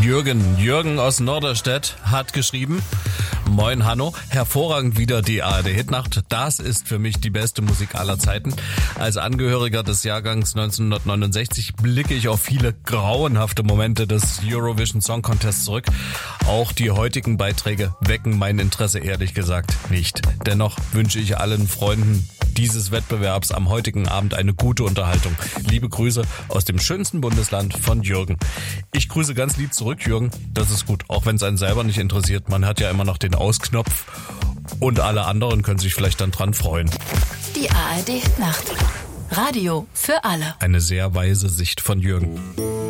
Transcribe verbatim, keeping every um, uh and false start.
Jürgen. Jürgen aus Norderstedt hat geschrieben: Moin Hanno, hervorragend wieder die A R D-Hitnacht. Das ist für mich die beste Musik aller Zeiten. Als Angehöriger des Jahrgangs neunzehnhundertneunundsechzig blicke ich auf viele grauenhafte Momente des Eurovision Song Contest zurück. Auch die heutigen Beiträge wecken mein Interesse ehrlich gesagt nicht. Dennoch wünsche ich allen Freunden dieses Wettbewerbs am heutigen Abend eine gute Unterhaltung. Liebe Grüße aus dem schönsten Bundesland von Jürgen. Ich grüße ganz lieb zurück, Jürgen. Das ist gut, auch wenn es einen selber nicht interessiert. Man hat ja immer noch den Ausknopf und alle anderen können sich vielleicht dann dran freuen. Die A R D-Nacht. Radio für alle. Eine sehr weise Sicht von Jürgen.